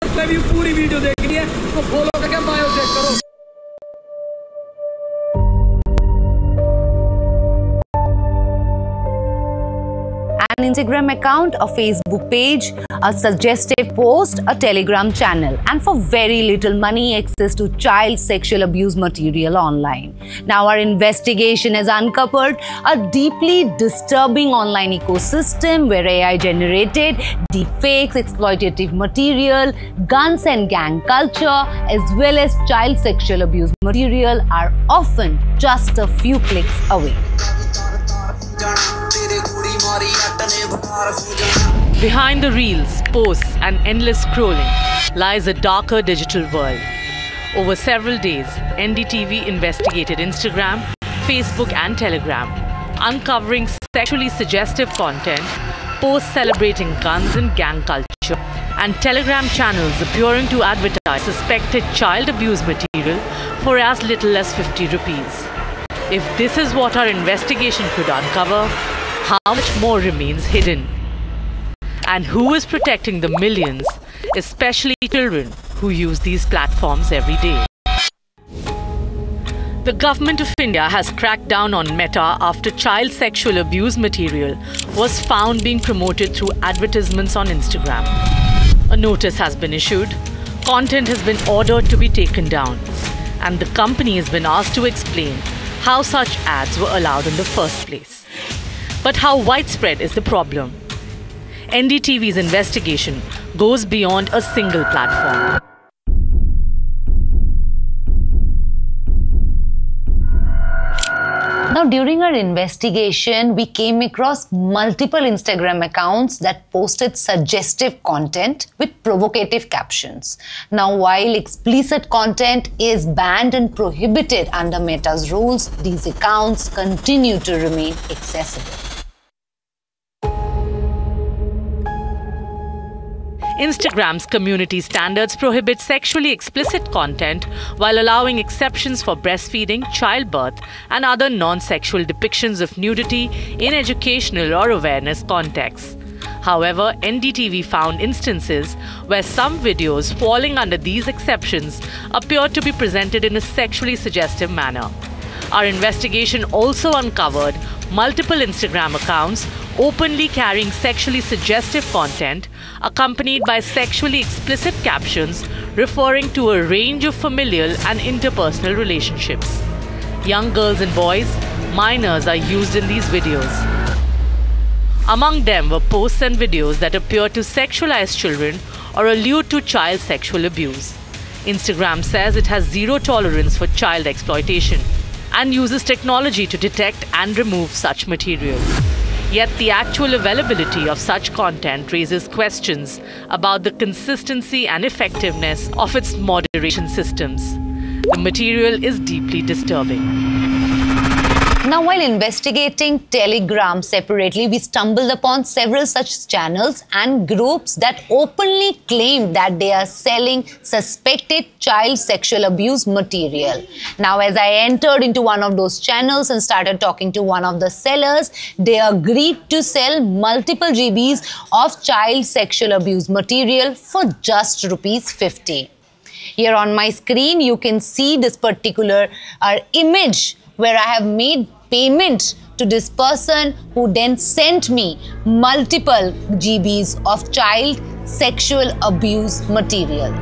पूरी वीडियो देखनी है तो फॉलो करके बायो चेक करो। An Instagram account, a Facebook page, a suggestive post, a Telegram channel, and for very little money, access to child sexual abuse material online. Now, our investigation has uncovered a deeply disturbing online ecosystem where AI-generated deepfakes, exploitative material, guns and gang culture, as well as child sexual abuse material are often just a few clicks away. Behind the reels, posts and endless scrolling lies a darker digital world. Over several days, NDTV investigated Instagram, Facebook and Telegram, uncovering sexually suggestive content, posts celebrating guns and gang culture, and Telegram channels appearing to advertise suspected child abuse material for as little as 50 rupees. If this is what our investigation could uncover, how much more remains hidden? And who is protecting the millions, especially children, who use these platforms every day? The government of India has cracked down on Meta after child sexual abuse material was found being promoted through advertisements on Instagram. A notice has been issued, content has been ordered to be taken down, and the company has been asked to explain how such ads were allowed in the first place. But how widespread is the problem? NDTV's investigation goes beyond a single platform. Now, during our investigation, we came across multiple Instagram accounts that posted suggestive content with provocative captions. Now, while explicit content is banned and prohibited under Meta's rules, these accounts continue to remain accessible. Instagram's community standards prohibit sexually explicit content while allowing exceptions for breastfeeding, childbirth, and other non-sexual depictions of nudity in educational or awareness contexts. However, NDTV found instances where some videos falling under these exceptions appeared to be presented in a sexually suggestive manner. Our investigation also uncovered multiple Instagram accounts openly carrying sexually suggestive content accompanied by sexually explicit captions referring to a range of familial and interpersonal relationships. Young girls and boys, minors are used in these videos. Among them were posts and videos that appear to sexualize children or allude to child sexual abuse. Instagram says it has zero tolerance for child exploitation and uses technology to detect and remove such material. Yet the actual availability of such content raises questions about the consistency and effectiveness of its moderation systems. The material is deeply disturbing. Now, while investigating Telegram separately, we stumbled upon several such channels and groups that openly claim that they are selling suspected child sexual abuse material. Now, as I entered into one of those channels and started talking to one of the sellers, they agreed to sell multiple GBs of child sexual abuse material for just ₹50. Here on my screen, you can see this particular image where I have made payment to this person who then sent me multiple GBs of child sexual abuse material.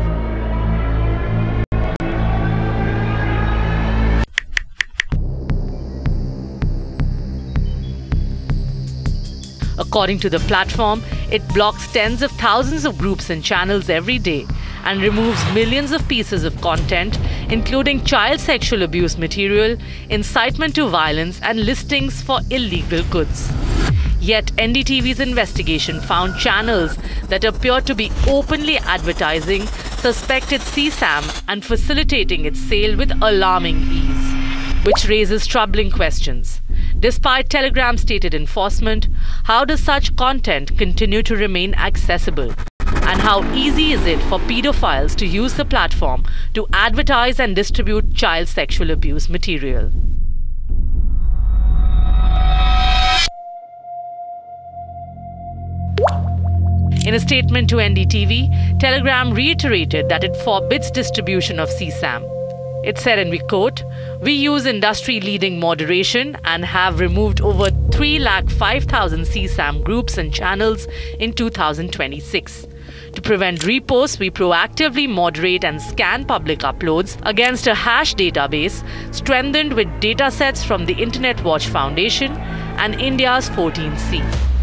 According to the platform, it blocks tens of thousands of groups and channels every day and removes millions of pieces of content, including child sexual abuse material, incitement to violence, and listings for illegal goods. Yet NDTV's investigation found channels that appear to be openly advertising suspected CSAM and facilitating its sale with alarming ease, which raises troubling questions. Despite Telegram's stated enforcement, how does such content continue to remain accessible? And how easy is it for pedophiles to use the platform to advertise and distribute child sexual abuse material? In a statement to NDTV, Telegram reiterated that it forbids distribution of CSAM. It said, and we quote, "We use industry-leading moderation and have removed over 305,000 CSAM groups and channels in 2026. To prevent reposts, we proactively moderate and scan public uploads against a hash database strengthened with datasets from the Internet Watch Foundation and India's 14C."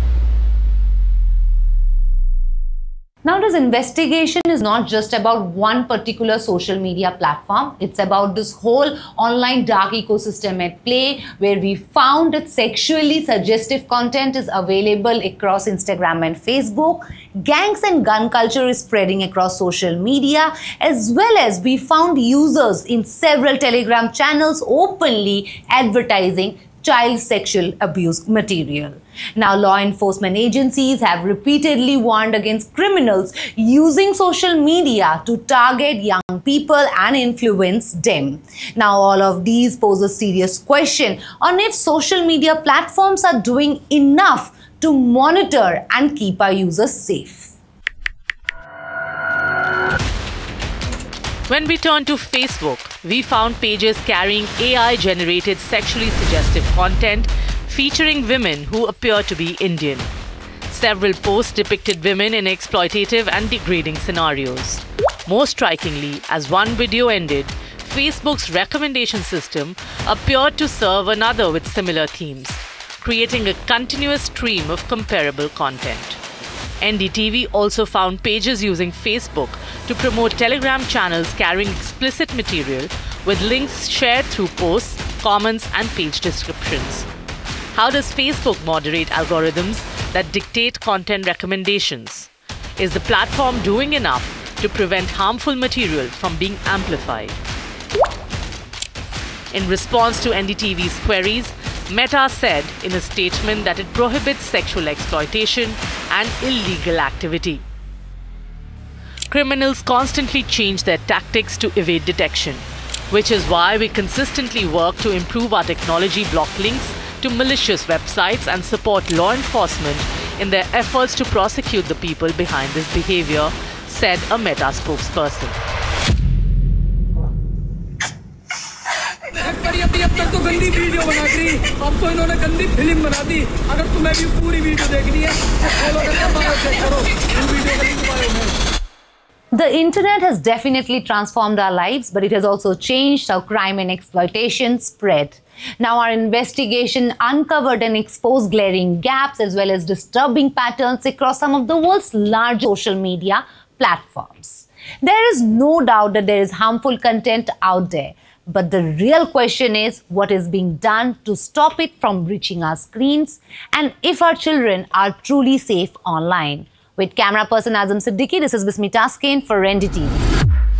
Now, this investigation is not just about one particular social media platform. It's about this whole online dark ecosystem at play, where we found that sexually suggestive content is available across Instagram and Facebook. Gangs and gun culture is spreading across social media, as well as we found users in several Telegram channels openly advertising child sexual abuse material. Now, law enforcement agencies have repeatedly warned against criminals using social media to target young people and influence them. Now, all of these pose a serious question on if social media platforms are doing enough to monitor and keep our users safe. When we turn to Facebook, we found pages carrying AI-generated sexually suggestive content featuring women who appear to be Indian. Several posts depicted women in exploitative and degrading scenarios. Most strikingly, as one video ended, Facebook's recommendation system appeared to serve another with similar themes, creating a continuous stream of comparable content. NDTV also found pages using Facebook to promote Telegram channels carrying explicit material with links shared through posts, comments, and page descriptions. How does Facebook moderate algorithms that dictate content recommendations? Is the platform doing enough to prevent harmful material from being amplified? In response to NDTV's queries, Meta said in a statement that it prohibits sexual exploitation and illegal activity. Criminals constantly change their tactics to evade detection, which is why we consistently work to improve our technology block links to malicious websites and support law enforcement in their efforts to prosecute the people behind this behavior, said a Meta spokesperson. अब तक तो गंदी video बना दी, अब तो इन्होंने गंदी film बना दी। अगर तुम्हें भी पूरी वीडियो देखनी है तो फॉलो करके बायो चेक करो, इन वीडियो का लिंक बायो में। The internet has definitely transformed our lives, but it has also changed how crime and exploitation spread. Now, our investigation uncovered and exposed glaring gaps as well as disturbing patterns across some of the world's largest social media platforms. There is no doubt that there is harmful content out there, but the real question is what is being done to stop it from reaching our screens and if our children are truly safe online. With camera person Azam Siddiqui, this is Bismi Taskeen for NDTV.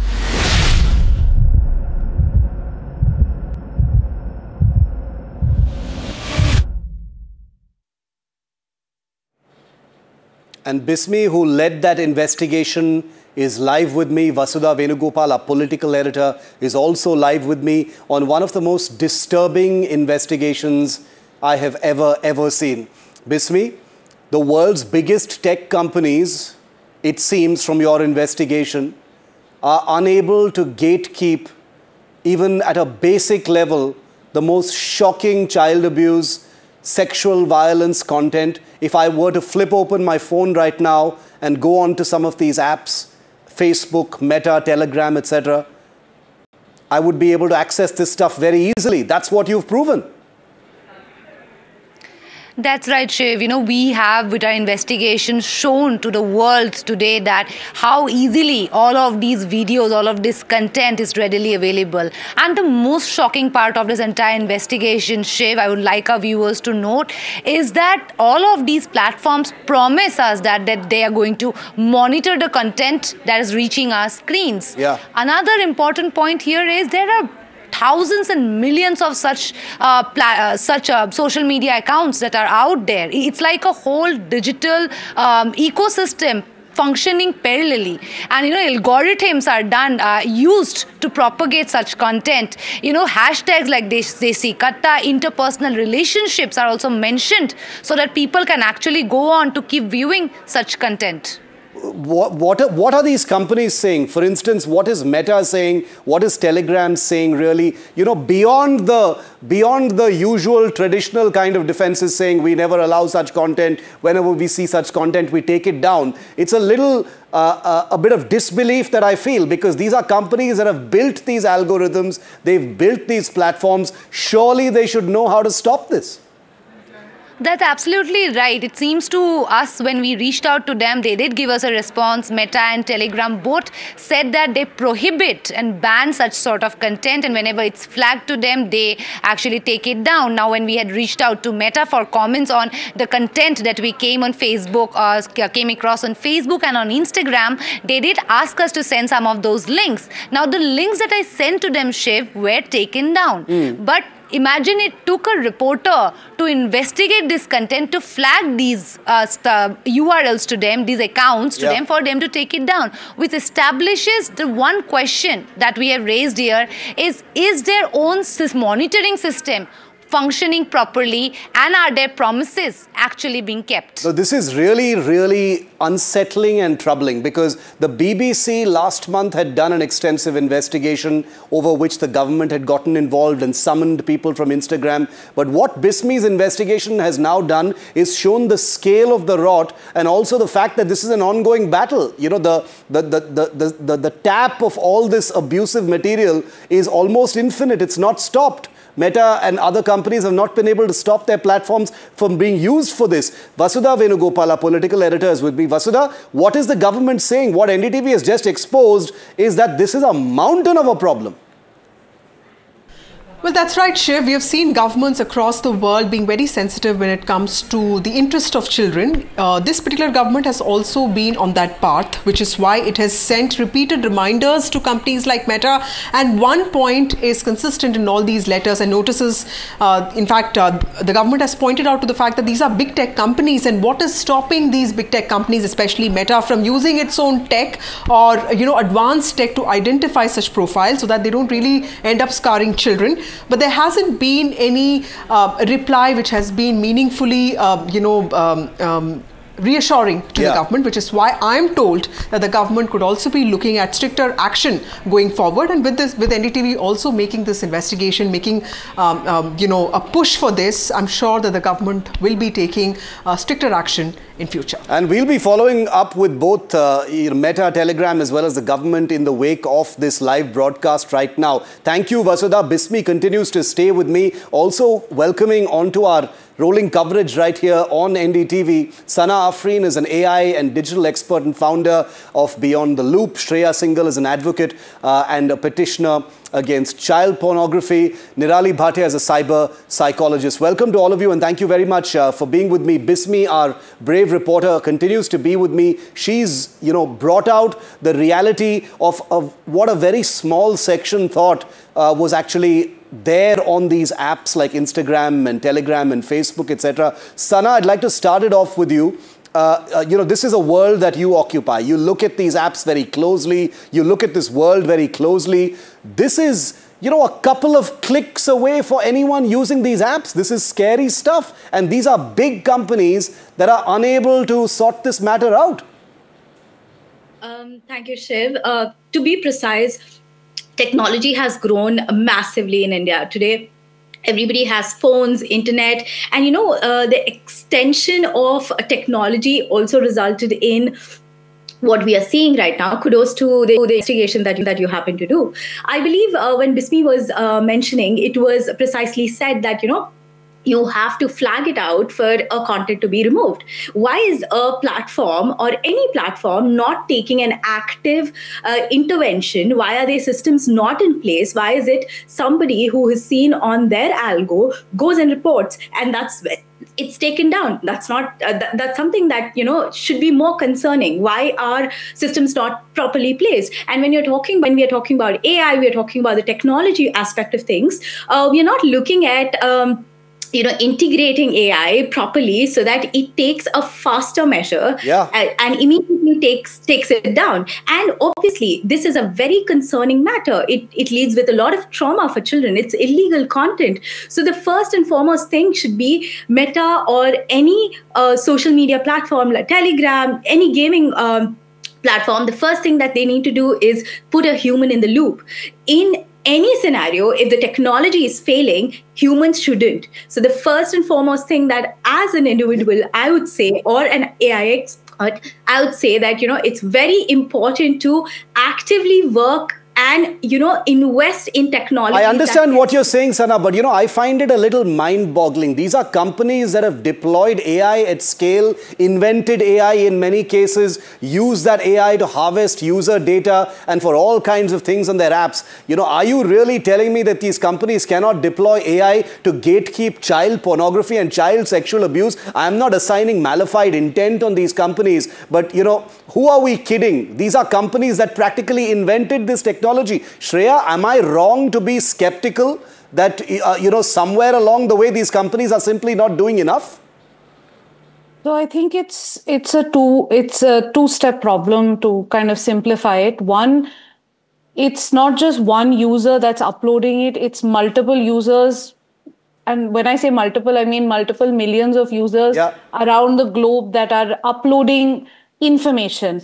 And Bismi, who led that investigation, is live with me. Vasudha Venugopal, our political editor, is also live with me on one of the most disturbing investigations I have ever seen. Bismi, the world's biggest tech companies, it seems from your investigation, are unable to gatekeep, even at a basic level, the most shocking child abuse, sexual violence content. If I were to flip open my phone right now and go on to some of these apps, Facebook, Meta, Telegram, etc., I would be able to access this stuff very easily. That's what you've proven. That's right, Shiv. You know, we have with our investigation shown to the world today that how easily all of these videos, all of this content is readily available. And the most shocking part of this entire investigation, Shiv, I would like our viewers to note, is that all of these platforms promise us that they are going to monitor the content that is reaching our screens. Yeah. Another important point here is there are thousands and millions of such social media accounts that are out there. It's like a whole digital ecosystem functioning parallelly, and you know, algorithms are used to propagate such content. You know, hashtags like Desi Katta, interpersonal relationships are also mentioned so that people can actually go on to keep viewing such content. What are these companies saying? For instance, what is Meta saying? What is Telegram saying really? You know, beyond the usual traditional kind of defenses saying we never allow such content, whenever we see such content, we take it down. It's a little, a bit of disbelief that I feel, because these are companies that have built these algorithms, they've built these platforms. Surely they should know how to stop this. That's absolutely right. It seems to us when we reached out to them, they did give us a response. Meta and Telegram both said that they prohibit and ban such sort of content, and whenever it's flagged to them, they actually take it down. Now, when we had reached out to Meta for comments on the content that we came on Facebook, came across on Facebook and on Instagram, they did ask us to send some of those links. Now, the links that I sent to them, Shiv, were taken down. But imagine it took a reporter to investigate this content, to flag these URLs to them, these accounts to them, for them to take it down, which establishes the one question that we have raised here is their own monitoring system functioning properly, and are their promises actually being kept? So this is really, really unsettling and troubling, because the BBC last month had done an extensive investigation over which the government had gotten involved and summoned people from Instagram. But what BISMI's investigation has now done is shown the scale of the rot, and also the fact that this is an ongoing battle. You know, the tap of all this abusive material is almost infinite. It's not stopped. Meta and other companies have not been able to stop their platforms from being used for this. Vasudha Venugopal, our political editor, is with me. Vasudha, what is the government saying? What NDTV has just exposed is that this is a mountain of a problem. Well, that's right, Shiv. We have seen governments across the world being very sensitive when it comes to the interest of children. This particular government has also been on that path, which is why it has sent repeated reminders to companies like Meta. And one point is consistent in all these letters and notices. In fact, the government has pointed out to the fact that these are big tech companies, and what is stopping these big tech companies, especially Meta, from using its own tech or, advanced tech to identify such profiles so that they don't really end up scarring children. But there hasn't been any reply which has been meaningfully, reassuring to the government, which is why I'm told that the government could also be looking at stricter action going forward. And with NDTV also making this investigation, making a push for this, I'm sure that the government will be taking stricter action in future. And we'll be following up with both Meta, Telegram, as well as the government in the wake of this live broadcast right now. Thank you, Vasudha. BISMI continues to stay with me. Also welcoming onto our rolling coverage right here on NDTV, Sana Afreen is an AI and digital expert and founder of Beyond the Loop. Shreya Singhal is an advocate and a petitioner against child pornography. Nirali Bhatia is a cyber psychologist. Welcome to all of you, and thank you very much for being with me. BISMI, our brave reporter, continues to be with me. She's, brought out the reality of what a very small section thought was actually there on these apps like Instagram and Telegram and Facebook, etc. Sana, I'd like to start it off with you. This is a world that you occupy. You look at these apps very closely. You look at this world very closely. This is, a couple of clicks away for anyone using these apps. This is scary stuff. And these are big companies that are unable to sort this matter out. Thank you, Shiv. To be precise, technology has grown massively in India. Today, everybody has phones, internet, and the extension of technology also resulted in what we are seeing right now. Kudos to the investigation that you happen to do. I believe when BISMI was mentioning, it was precisely said that, you have to flag it out for a content to be removed. Why is a platform or any platform not taking an active intervention? Why are their systems not in place? Why is it somebody who is seen on their algo goes and reports, and that's it's taken down? That's not that's something that should be more concerning. Why are systems not properly placed? And when we are talking about AI, we are talking about the technology aspect of things. We are not looking at integrating AI properly so that it takes a faster measure and immediately takes it down. And obviously, this is a very concerning matter. It leads with a lot of trauma for children. It's illegal content. So the first and foremost thing should be Meta or any social media platform like Telegram, any gaming platform, the first thing that they need to do is put a human in the loop. In any scenario, if the technology is failing, humans shouldn't. So the first and foremost thing that as an individual, I would say, or an AI expert, I would say that, it's very important to actively work and, invest in technology. I understand what you're saying, Sana, but, I find it a little mind-boggling. These are companies that have deployed AI at scale, invented AI in many cases, use that AI to harvest user data and for all kinds of things on their apps. Are you really telling me that these companies cannot deploy AI to gatekeep child pornography and child sexual abuse? I'm not assigning malified intent on these companies, but, who are we kidding? These are companies that practically invented this technology. Shreya, am I wrong to be skeptical that, somewhere along the way these companies are simply not doing enough? So I think it's a two-step problem to kind of simplify it. One, it's not just one user that's uploading it, it's multiple users. And when I say multiple, I mean multiple millions of users around the globe that are uploading information.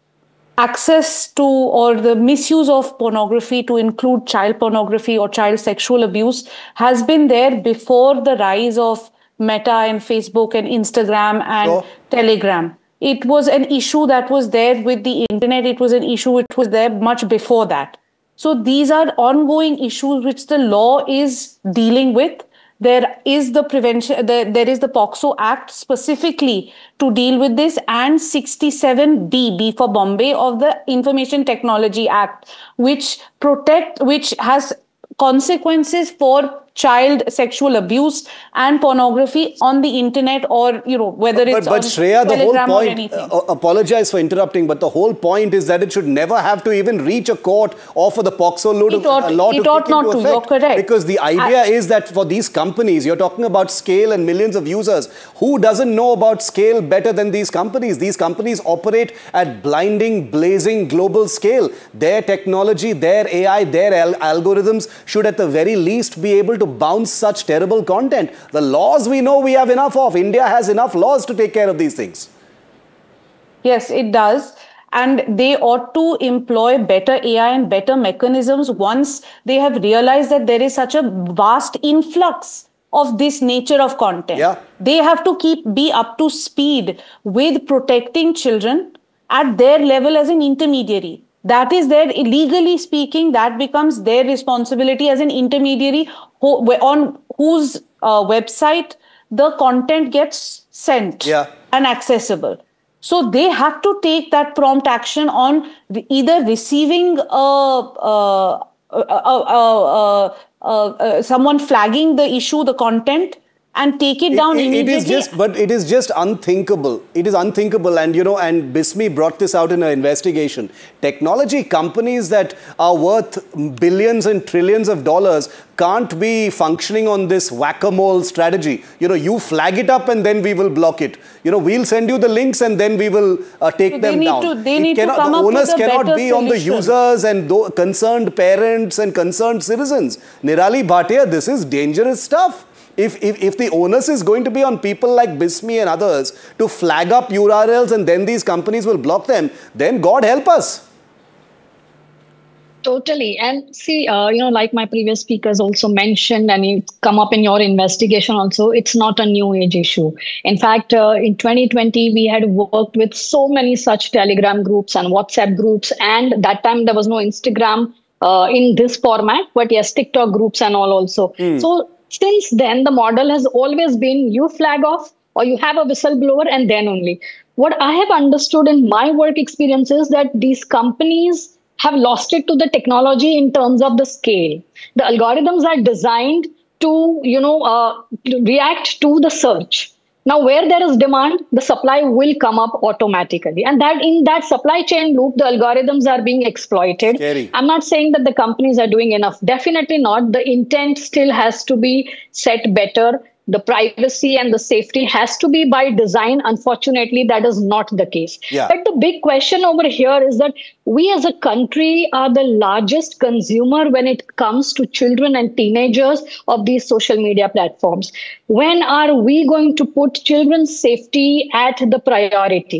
Access to or the misuse of pornography to include child pornography or child sexual abuse has been there before the rise of Meta and Facebook and Instagram and Telegram. It was an issue that was there with the internet. It was an issue which was there much before that. So these are ongoing issues which the law is dealing with. There is the prevention, there is the POCSO Act specifically to deal with this, and 67D, B for Bombay, of the Information Technology Act, which has consequences for child sexual abuse and pornography on the internet, or whether it's but on Shreya, the Telegram whole or point, anything. apologize for interrupting, but the whole point is that it should never have to even reach a court or for the POCSO law to kick into effect. You're correct. Because the idea is that for these companies, you're talking about scale and millions of users. Who doesn't know about scale better than these companies? These companies operate at blinding, blazing global scale. Their technology, their AI, their algorithms should at the very least be able to bounce such terrible content. The laws we know we have enough of. India has enough laws to take care of these things. Yes, it does. And they ought to employ better AI and better mechanisms once they have realized that there is such a vast influx of this nature of content. Yeah. They have to be up to speed with protecting children at their level as an intermediary. That is their, legally speaking, that becomes their responsibility as an intermediary on whose website the content gets sent and accessible. So they have to take that prompt action on either receiving someone flagging the issue, the content, and take it down immediately. It is just unthinkable. It is unthinkable. And, and Bismi brought this out in her investigation. Technology companies that are worth billions and trillions of dollars can't be functioning on this whack-a-mole strategy. You flag it up and then we will block it. We'll send you the links and then we will take them down. The onus cannot be on the users and concerned parents and concerned citizens. Nirali Bhatia, this is dangerous stuff. If the onus is going to be on people like Bismi and others to flag up URLs and then these companies will block them, then God help us. Totally. And see, like my previous speakers also mentioned, and it come up in your investigation also, it's not a new age issue. In fact, in 2020, we had worked with so many such Telegram groups and WhatsApp groups. And that time there was no Instagram in this format, but yes, TikTok groups and all also. So since then, the model has always been you flag off or you have a whistleblower and then only. What I have understood in my work experience is that these companies have lost it to the technology in terms of the scale. The algorithms are designed to, react to the search. Now, where there is demand, the supply will come up automatically. And that in that supply chain loop, the algorithms are being exploited. Scary. I'm not saying that the companies are doing enough. Definitely not. The intent still has to be set better. The privacy and the safety has to be by design. Unfortunately, that is not the case. Yeah. But the big question over here is that we as a country are the largest consumer when it comes to children and teenagers of these social media platforms. When are we going to put children's safety at the priority?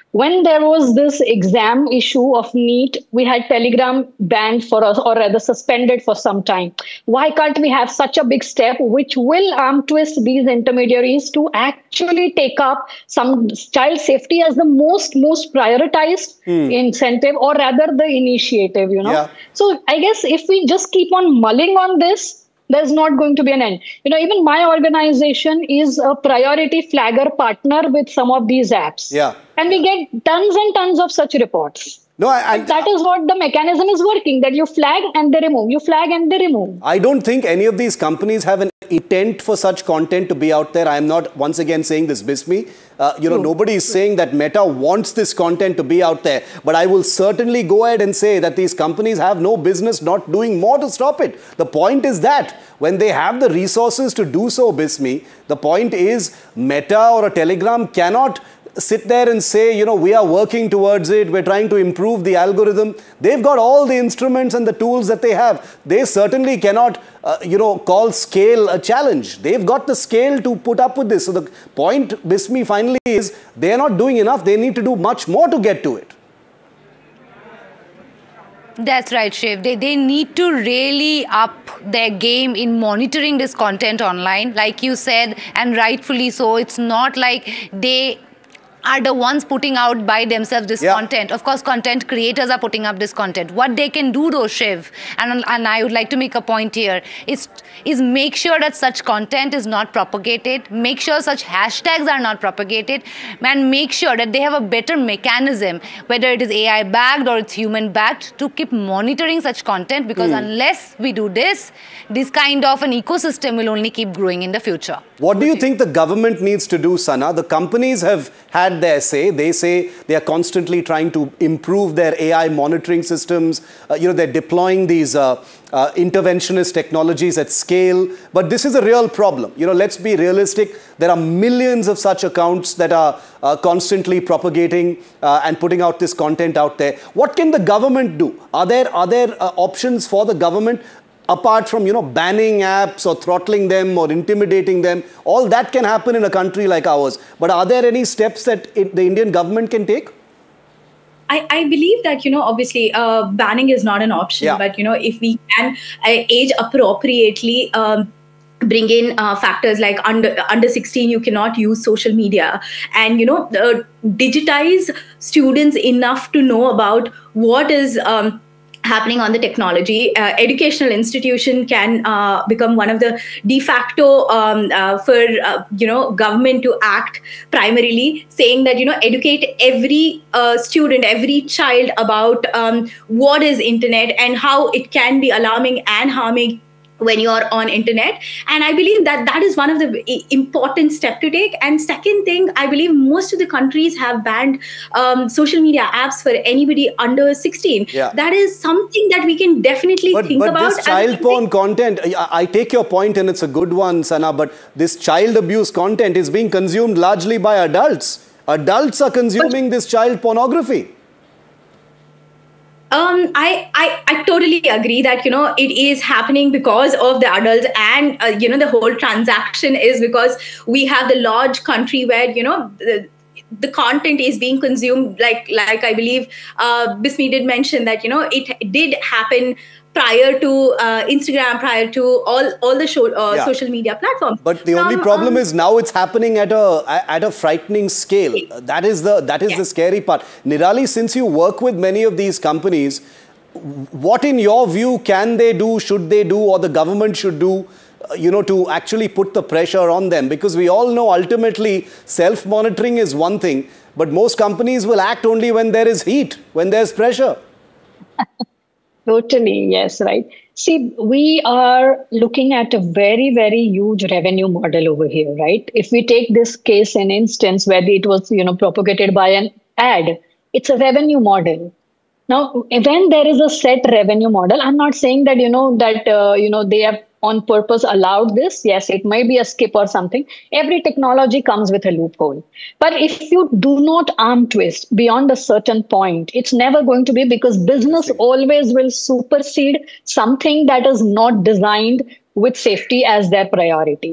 When there was this exam issue of NEET, we had Telegram banned for us, or rather suspended for some time. Why can't we have such a big step which will arm twist these intermediaries to actually take up some child safety as the most prioritized incentive, or rather the initiative, Yeah. So I guess if we just keep on mulling on this, there's not going to be an end. Even my organization is a priority flagger partner with some of these apps. Yeah. And we get tons and tons of such reports. No, That is what the mechanism is working, that you flag and they remove, you flag and they remove. I don't think any of these companies have an intent for such content to be out there. I am not once again saying this, Bismi. Nobody is saying that Meta wants this content to be out there. But I will certainly go ahead and say that these companies have no business not doing more to stop it. The point is that when they have the resources to do so, Bismi, the point is Meta or a Telegram cannot sit there and say, we are working towards it, we're trying to improve the algorithm. They've got all the instruments and the tools that they have. They certainly cannot, call scale a challenge. They've got the scale to put up with this. So the point, Bismi, finally is they're not doing enough. They need to do much more to get to it. That's right, Shiv. They need to really up their game in monitoring this content online. Like you said, and rightfully so, it's not like they are the ones putting out by themselves this content. Of course, content creators are putting up this content. What they can do though, Shiv, and I would like to make a point here, is make sure that such content is not propagated, make sure such hashtags are not propagated, and make sure that they have a better mechanism, whether it is AI backed or it's human backed, to keep monitoring such content, because unless we do this kind of an ecosystem will only keep growing in the future. What do you think the government needs to do, Sana? The companies have had their say. They say they are constantly trying to improve their AI monitoring systems. They're deploying these interventionist technologies at scale. But this is a real problem. Let's be realistic. There are millions of such accounts that are constantly propagating and putting out this content out there. What can the government do? Are there options for the government? Apart from, banning apps or throttling them or intimidating them, all that can happen in a country like ours. But are there any steps that the Indian government can take? I believe that, obviously banning is not an option, but, if we can age appropriately, bring in factors like under 16, you cannot use social media, and, digitize students enough to know about what is happening on the technology. Educational institution can become one of the de facto for government to act, primarily saying that educate every student, every child about what is internet and how it can be alarming and harming when you're on internet. And I believe that is one of the important step to take. And second thing, I believe most of the countries have banned social media apps for anybody under 16. That is something that we can definitely think about. But this child porn content, I take your point and it's a good one, Sana, but this child abuse content is being consumed largely by adults. Adults are consuming this child pornography. I totally agree that, it is happening because of the adults, and, the whole transaction is because we have the large country where, the content is being consumed, like I believe Bismi did mention that, it did happen prior to Instagram, prior to all the social media platforms. But the only problem is now it's happening at a frightening scale. That is the scary part. Nirali, since you work with many of these companies, what in your view can they do, should they do, or the government should do, to actually put the pressure on them? Because we all know ultimately self-monitoring is one thing, but most companies will act only when there is heat, when there's pressure. Totally, yes, right. See, we are looking at a very, very huge revenue model over here, right? If we take this case, an instance where it was, propagated by an ad, it's a revenue model. Now, when there is a set revenue model, I'm not saying that, they have on purpose allowed this. Yes, it may be a skip or something. Every technology comes with a loophole. But if you do not arm twist beyond a certain point, it's never going to be, because business always will supersede something that is not designed with safety as their priority.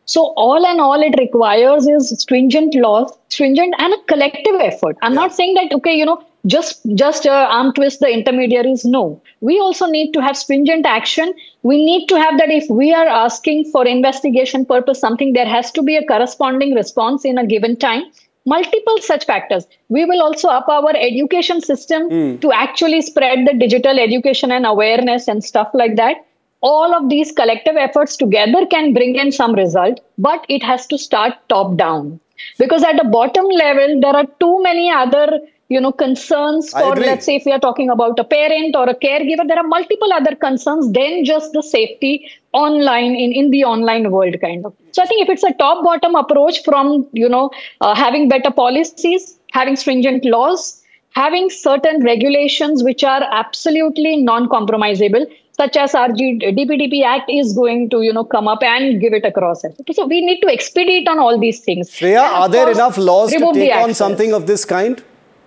So all in all, it requires is stringent laws, stringent and a collective effort. I'm not saying that, okay, just arm twist the intermediaries. No, we also need to have stringent action. We need to have that if we are asking for investigation purpose something, there has to be a corresponding response in a given time. Multiple such factors. We will also up our education system to actually spread the digital education and awareness and stuff like that. All of these collective efforts together can bring in some result, but it has to start top down. Because at the bottom level, there are too many other concerns for, let's say, if we are talking about a parent or a caregiver, there are multiple other concerns than just the safety online in the online world kind of. So I think if it's a top-bottom approach from, having better policies, having stringent laws, having certain regulations which are absolutely non-compromisable, such as our DPDP Act is going to, come up and give it across. So we need to expedite on all these things. Shreya, are there enough laws to take on something of this kind?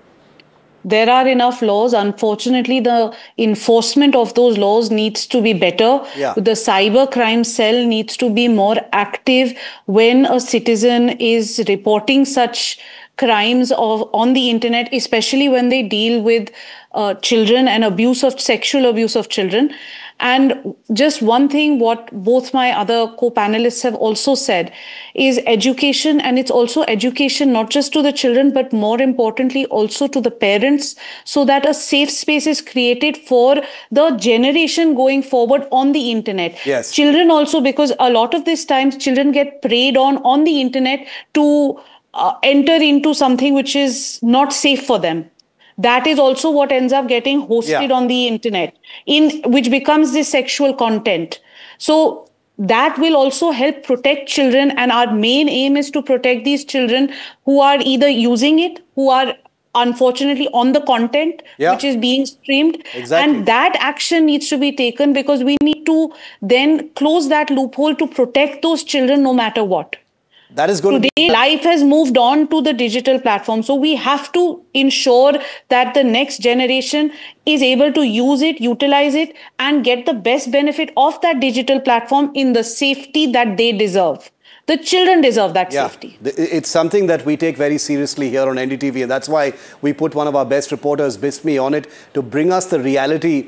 There are enough laws. Unfortunately, the enforcement of those laws needs to be better. Yeah. The cyber crime cell needs to be more active when a citizen is reporting such crimes on the internet, especially when they deal with children and sexual abuse of children. And just one thing, what both my other co-panelists have also said is education, and it's also education not just to the children, but more importantly also to the parents, so that a safe space is created for the generation going forward on the internet. Yes. Children also, because a lot of these times children get preyed on the internet to enter into something which is not safe for them. That is also what ends up getting hosted on the internet, which becomes the sexual content. So that will also help protect children. And our main aim is to protect these children who are either using it, who are unfortunately on the content which is being streamed. Exactly. And that action needs to be taken, because we need to then close that loophole to protect those children no matter what. That is going Today, life has moved on to the digital platform. So we have to ensure that the next generation is able to use it, utilize it, and get the best benefit of that digital platform in the safety that they deserve. The children deserve that safety. It's something that we take very seriously here on NDTV, and that's why we put one of our best reporters, Bismi, on it to bring us the reality,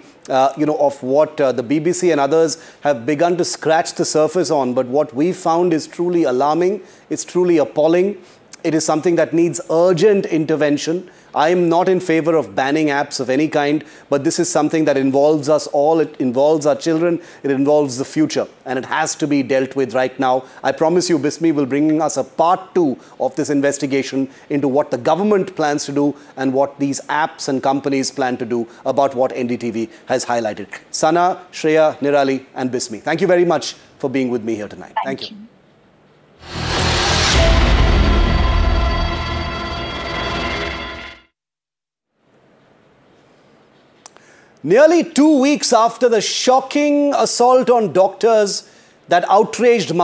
of what the BBC and others have begun to scratch the surface on. But what we found is truly alarming. It's truly appalling. It is something that needs urgent intervention. I am not in favor of banning apps of any kind, but this is something that involves us all. It involves our children. It involves the future, and it has to be dealt with right now. I promise you, Bismi will bring us a part 2 of this investigation into what the government plans to do and what these apps and companies plan to do about what NDTV has highlighted. Sana, Shreya, Nirali, and Bismi, thank you very much for being with me here tonight. Thank you. Nearly 2 weeks after the shocking assault on doctors that outraged